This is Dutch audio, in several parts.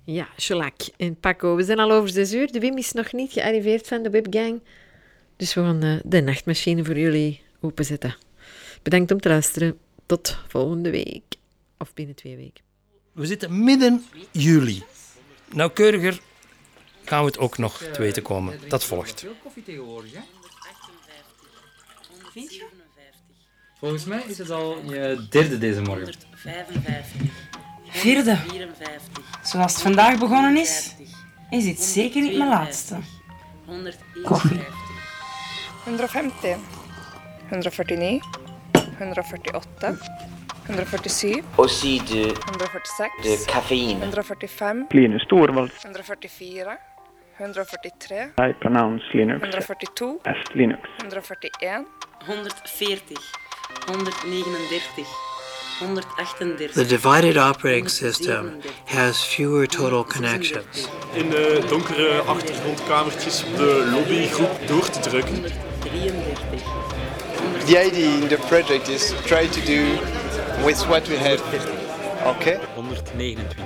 Ja, Shellac en Paco. We zijn al over 6 uur. De Wim is nog niet gearriveerd van de webgang. Dus we gaan de nachtmachine voor jullie openzetten. Bedankt om te luisteren. Tot volgende week. Of binnen 2 weken. We zitten midden juli. Nauwkeuriger gaan we het ook nog te weten komen. Dat volgt. Veel koffie tegenwoordig, hè? 157. Volgens mij is het al je derde deze morgen. 155. Vierde. 154. Zoals het vandaag begonnen is, is dit zeker niet mijn laatste. 151. 150, 149, 148, 147, Aussi de 146, caféine. 145, Linus Torvalds. 144, 143, I pronounce Linux 142, as Linux. 141, 140. 139. 138. The divided operating system has fewer total connections. In de donkere achtergrondkamertjes op de lobbygroep door te drukken. 133. The idea in the project is try to do with what we have. Okay? 129.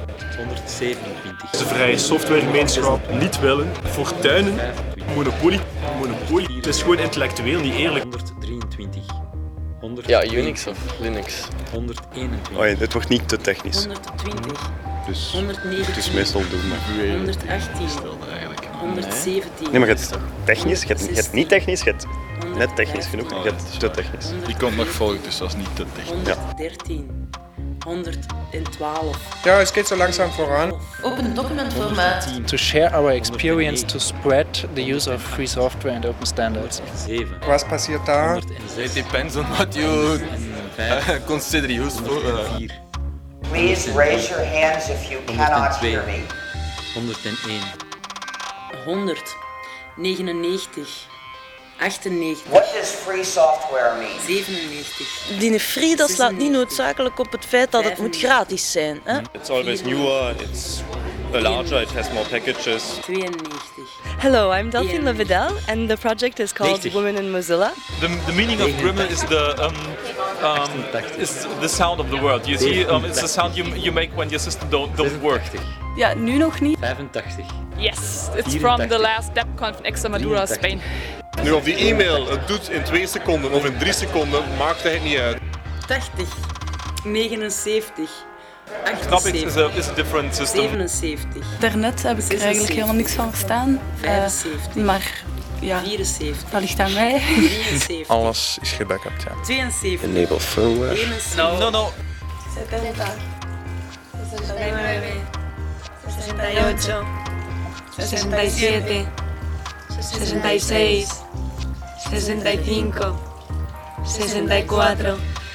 127. De vrije softwaregemeenschap niet willen. Fortuinen. Monopolie. Het is gewoon intellectueel niet eerlijk. 123. Ja, Unix of Linux. 121. Oh ja, het wordt niet te technisch. 120. Dus 119. het is meestal doelbaar. 118. 117. Nee, maar je hebt technisch, je hebt niet technisch, je hebt net technisch genoeg en je hebt te technisch. Die komt nog volgen, dus dat is niet te technisch. 113. 112. Ja, het gaat zo langzaam vooraan. Open documentformaat. To share our experience to spread the use of free software and open standards. 7. Wat passiert daar? It depends on what you consider useful. 4. Please raise your hands if you cannot hear me. 101. 100. 99. 98. What does free software mean? 97. Die free, dat slaat niet noodzakelijk op het feit dat het moet gratis zijn. Hè? It's always newer, it's larger, it has more packages. 92. Hello, I'm Delphine Levedel and the project is called 90. Women in Mozilla. The meaning of Gremlin is the sound of the world. You see, it's the sound you make when your system don't work. Ja, nu nog niet. 85. Yes, it's from the last DevConf in Extremadura, Spain. Nu of die e-mail het doet in 2 seconden of in 3 seconden, maakt het niet uit. 80. 79. Snap ik, 78. is a different system. 77. Daarnet heb ik er eigenlijk helemaal niks van verstaan. 75. Maar ja, 74. dat ligt aan mij. 73. Alles is gebackupt, ja. 72. Enable firmware. 71. No. 70. 69. 68. 67. 66. 65. 64.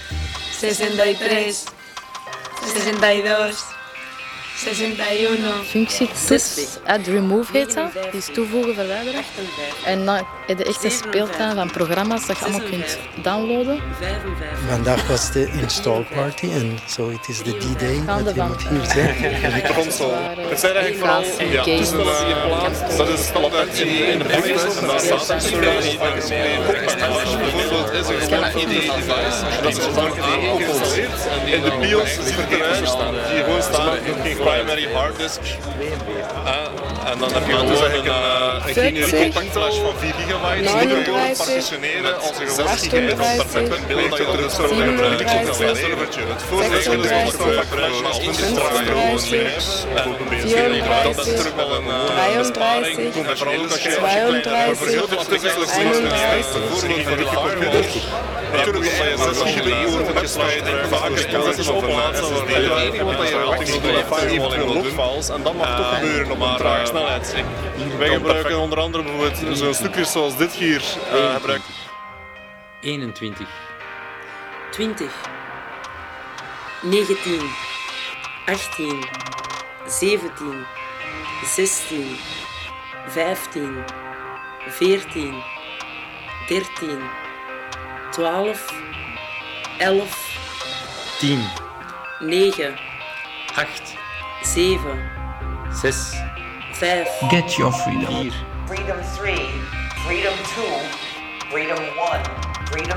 63. 62. 61. Functie toets add remove heet dat. Die is toevoegen, verwijderen. 58. En dan heb je echt een speeltuin van programma's dat je allemaal kunt downloaden. 55. Vandaag was de install party en zo het is de D-Day Gaande dat je van moet hier zijn. De console. Het zijn eigenlijk vooral toestellen die je plaatst. Dat is standaard in de background. En daar staat een bijvoorbeeld is een gewoon ID-device. Dat is dan aangekoppeld. In de BIOS ziet het eruit die gewoon staat, geen primary hard disk. En dan heb je gewoon een generieke contactflash van 4 gigabyte. Die moet je gewoon partitioneren als een gewoon gigabyte van perfect beeld dat je er een server gebruikt. Het servertje. Het voordeel is dat je gebruikt als dat is terug wel een besparing. Vooral ook als je voor heel veel stukjes bijvoorbeeld van de hardware. Natuurlijk als je 6 GB oortjes vaker opladen, dan is het enige wat je eventueel logfiles en dat mag toch gebeuren op een trage snelheid. Wij gebruiken onder andere bijvoorbeeld zo'n stukjes zoals dit hier. 21. 20. 19. 18. 17. 16. 15. 14. 13. 12. 11. 10. 9. 8. 7. 6. 5. Get your freedom. 4. Freedom 3, Freedom 2, Freedom 1, Freedom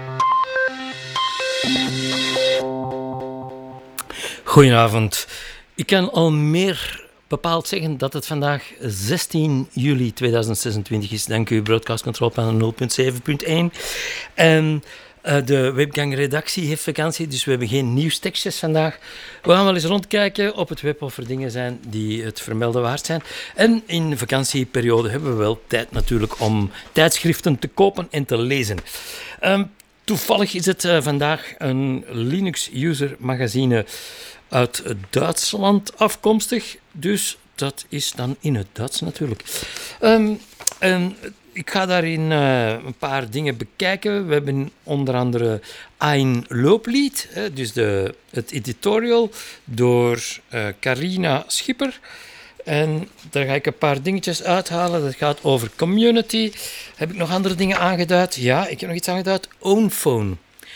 0. Goedenavond. Ik kan al meer bepaald zeggen dat het vandaag 16 juli 2026 is. Dank u, Broadcast Control Panel 0.7.1. En de Webgang-redactie heeft vakantie, dus we hebben geen nieuwstekstjes vandaag. We gaan wel eens rondkijken op het web of er dingen zijn die het vermelden waard zijn. En in de vakantieperiode hebben we wel tijd natuurlijk om tijdschriften te kopen en te lezen. Toevallig is het vandaag een Linux-user magazine uit Duitsland afkomstig, dus dat is dan in het Duits natuurlijk. En ik ga daarin een paar dingen bekijken. We hebben onder andere Ein Looplied, dus het editorial door Carina Schipper. En daar ga ik een paar dingetjes uithalen. Dat gaat over community. Heb ik nog andere dingen aangeduid? Ja, ik heb nog iets aangeduid. Ownphone.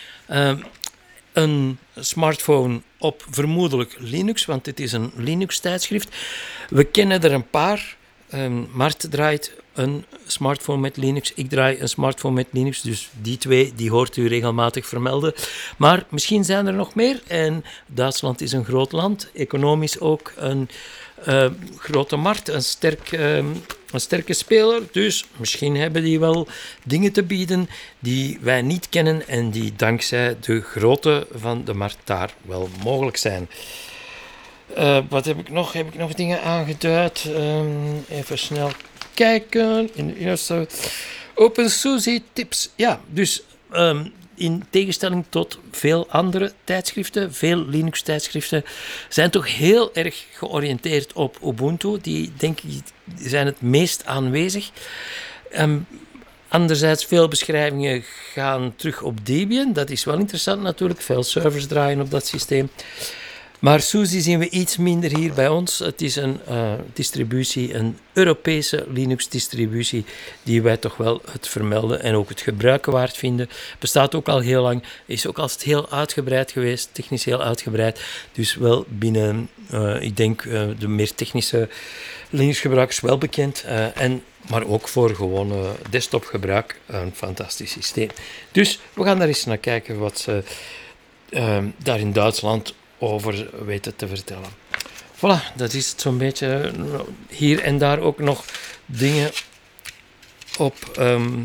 Een smartphone op vermoedelijk Linux, want dit is een Linux-tijdschrift. We kennen er een paar. Mart draait een smartphone met Linux. Ik draai een smartphone met Linux. Dus die twee die hoort u regelmatig vermelden. Maar misschien zijn er nog meer. En Duitsland is een groot land. Economisch ook een grote markt. Een sterke speler. Dus misschien hebben die wel dingen te bieden die wij niet kennen. En die dankzij de grootte van de markt daar wel mogelijk zijn. Wat heb ik nog? Heb ik nog dingen aangeduid? Even snel kijken. OpenSUSE tips. Ja, dus in tegenstelling tot veel andere tijdschriften, veel Linux-tijdschriften, zijn toch heel erg georiënteerd op Ubuntu. Die, denk ik, zijn het meest aanwezig. Anderzijds, veel beschrijvingen gaan terug op Debian. Dat is wel interessant natuurlijk. Veel servers draaien op dat systeem. Maar SUSE zien we iets minder hier bij ons. Het is een distributie, een Europese Linux-distributie, die wij toch wel het vermelden en ook het gebruiken waard vinden. Bestaat ook al heel lang, is ook altijd heel uitgebreid geweest, technisch heel uitgebreid. Dus wel binnen, ik denk, de meer technische Linux-gebruikers wel bekend. Maar ook voor gewoon desktopgebruik een fantastisch systeem. Dus we gaan daar eens naar kijken wat ze daar in Duitsland over weten te vertellen. Voilà, dat is het zo'n beetje. Hier en daar ook nog dingen op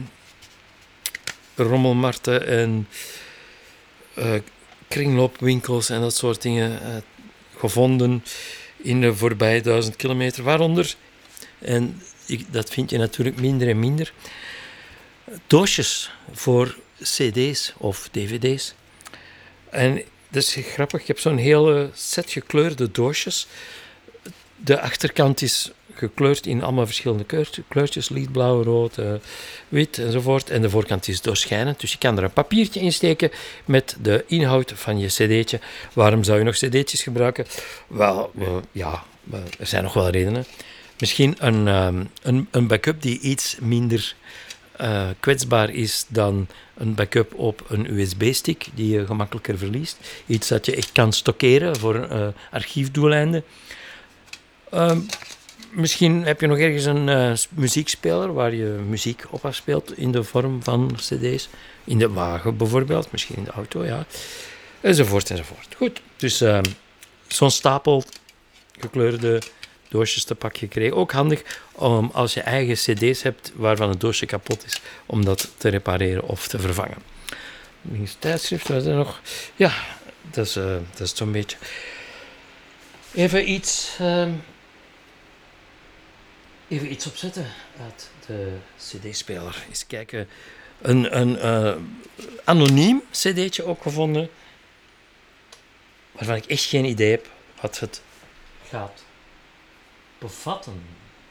rommelmarkten en kringloopwinkels en dat soort dingen gevonden in de voorbije 1000 kilometer. Waaronder, en dat vind je natuurlijk minder en minder, doosjes voor cd's of dvd's. En dat is grappig, ik heb zo'n hele set gekleurde doosjes. De achterkant is gekleurd in allemaal verschillende kleurtjes, lichtblauw, rood, wit enzovoort. En de voorkant is doorschijnend, dus je kan er een papiertje in steken met de inhoud van je cd'tje. Waarom zou je nog cd'tjes gebruiken? Wel, er zijn nog wel redenen. Misschien een backup die iets minder kwetsbaar is dan een backup op een USB-stick die je gemakkelijker verliest. Iets dat je echt kan stockeren voor archiefdoeleinden. Misschien heb je nog ergens een muziekspeler waar je muziek op afspeelt in de vorm van cd's. In de wagen bijvoorbeeld, misschien in de auto, ja. Enzovoort, enzovoort. Goed, dus zo'n stapel gekleurde doosjes te pak gekregen. Ook handig om als je eigen cd's hebt waarvan het doosje kapot is, om dat te repareren of te vervangen. Links tijdschrift, wat is er nog? Ja, dat is zo'n beetje. Even iets opzetten uit de cd-speler. Eens kijken. Een anoniem cd'tje ook gevonden, waarvan ik echt geen idee heb wat het gaat bevatten.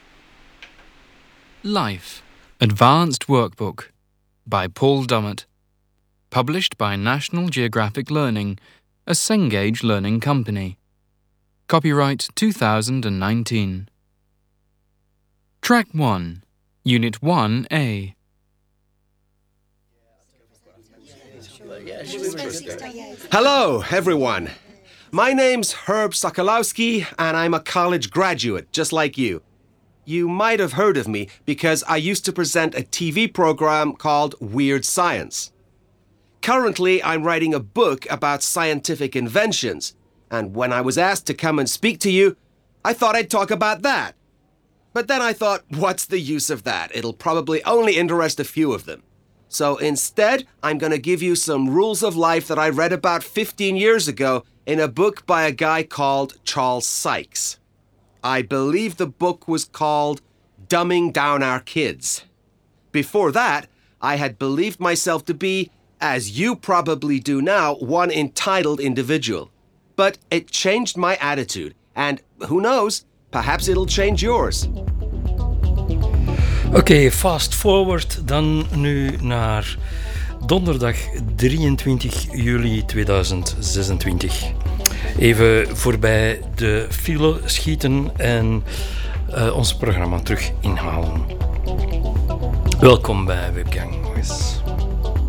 Life, Advanced Workbook by Paul Dummett. Published by National Geographic Learning, a Cengage learning company. Copyright 2019. Track 1, Unit 1A. Hello, everyone. My name's Herb Sokolowski, and I'm a college graduate, just like you. You might have heard of me because I used to present a TV program called Weird Science. Currently, I'm writing a book about scientific inventions, And when I was asked to come and speak to you, I thought I'd talk about that. But then I thought, what's the use of that? It'll probably only interest a few of them. So instead, I'm going to give you some rules of life that I read about 15 years ago in a book by a guy called Charles Sykes. I believe the book was called Dumbing Down Our Kids. Before that, I had believed myself to be, as you probably do now, one entitled individual. But it changed my attitude, and who knows, perhaps it'll change yours. Oké, fast forward dan nu naar donderdag 23 juli 2026. Even voorbij de file schieten en ons programma terug inhalen. Welkom bij Webgang.